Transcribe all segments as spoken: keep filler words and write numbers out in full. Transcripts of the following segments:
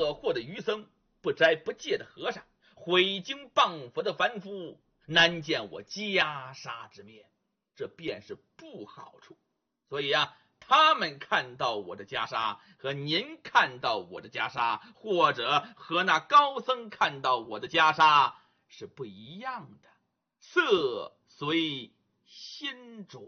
落祸的愚僧，不斋不戒的和尚，毁经谤佛的凡夫，难见我袈裟之面，这便是不好处。所以啊，他们看到我的袈裟和您看到我的袈裟，或者和那高僧看到我的袈裟是不一样的，色随心转。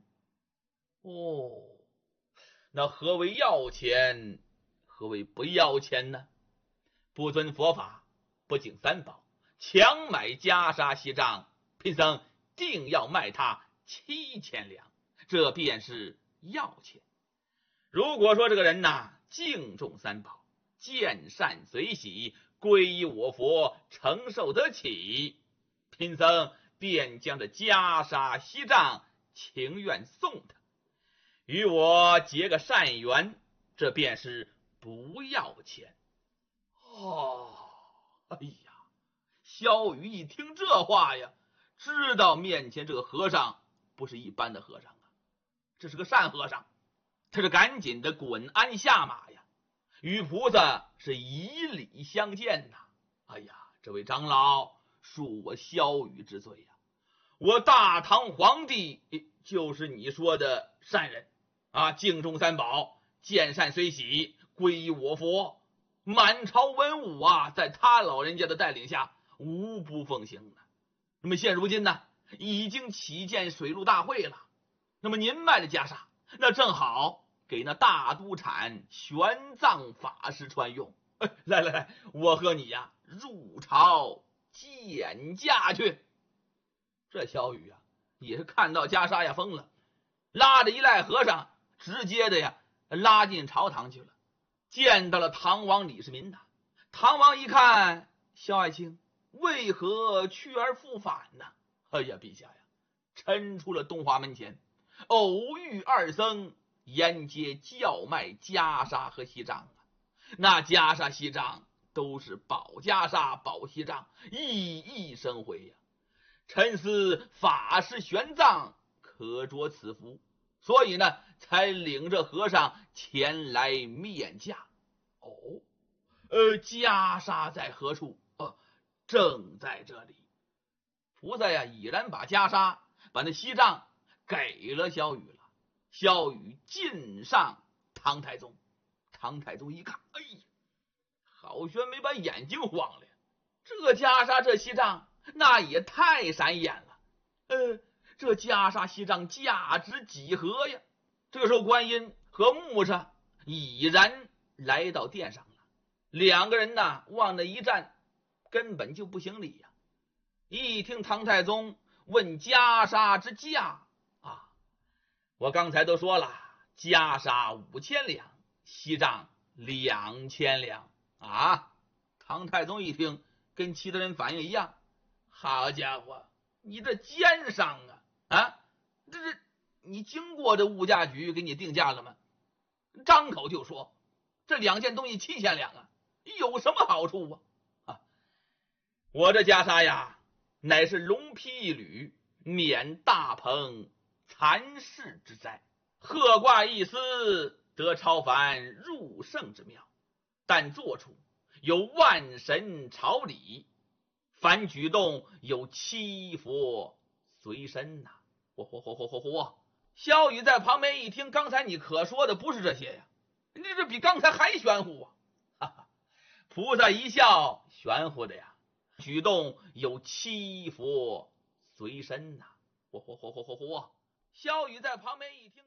哦，那何为要钱，何为不要钱呢？不遵佛法，不敬三宝，强买袈裟锡杖，贫僧定要卖他七千两，这便是要钱。如果说这个人呐，敬重三宝，见善随喜，皈依我佛，承受得起，贫僧便将这袈裟锡杖情愿送他，与我结个善缘，这便是不要钱。哦，哎呀，萧雨一听这话呀，知道面前这个和尚不是一般的和尚啊，这是个善和尚。他是赶紧的滚鞍下马呀，与菩萨是以礼相见呐。哎呀，这位长老，恕我萧雨之罪呀！我大唐皇帝就是你说的善人啊，敬重三宝，见善随喜，皈依我佛，满朝文武啊，在他老人家的带领下，无不奉行的。那么现如今呢，已经起见水陆大会了。那么您卖的袈裟，那正好给那大都产玄奘法师穿用。哎，来来来，我和你呀、啊、入朝见驾去。这萧雨啊，也是看到袈裟呀疯了，拉着一赖和尚，直接的呀拉进朝堂去了。见到了唐王李世民呐，唐王一看，萧爱卿为何去而复返呢？哎呀，陛下呀，臣出了东华门前，偶遇二僧，沿街叫卖袈裟和锡杖啊。那袈裟锡杖都是宝袈裟、宝锡杖，熠熠生辉呀。臣思法师玄奘可着此福，所以呢，才领着和尚前来面驾。哦，呃，袈裟在何处？呃，正在这里。菩萨呀，已然把袈裟、把那锡杖给了萧雨了。萧雨进上唐太宗，唐太宗一看，哎呀，好悬没把眼睛晃了呀！这袈裟、这锡杖，那也太闪眼了。呃，这袈裟锡杖价值几何呀？这个时候，观音和木吒已然来到殿上了。两个人呢，往那一站，根本就不行礼呀。一听唐太宗问袈裟之价啊，我刚才都说了，袈裟五千两，锡杖两千两啊。唐太宗一听，跟其他人反应一样，好家伙，你这奸商啊啊！这是你经过这物价局给你定价了吗？张口就说这两件东西七千两啊，有什么好处啊？啊，我这袈裟呀，乃是龙披一缕，免大鹏残世之灾，鹤挂一丝，得超凡入圣之妙。但做出有万神朝礼，凡举动有七佛随身呐、啊！嚯嚯嚯嚯嚯嚯！萧雨在旁边一听，刚才你可说的不是这些呀，你这比刚才还玄乎啊！哈哈，菩萨一笑，玄乎的呀，举动有七佛随身呐、啊！嚯嚯嚯嚯嚯嚯！萧雨在旁边一听，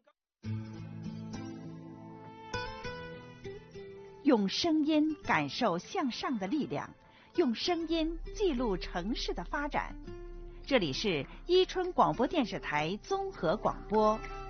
用声音感受向上的力量，用声音记录城市的发展。这里是伊春广播电视台综合广播。